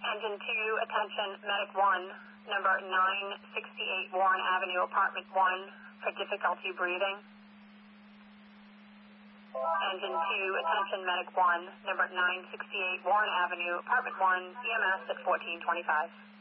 Engine 2, attention, Medic 1, number 968 Warren Avenue, Apartment 1, for difficulty breathing. Engine 2, attention, Medic 1, number 968 Warren Avenue, Apartment 1, EMS at 1425.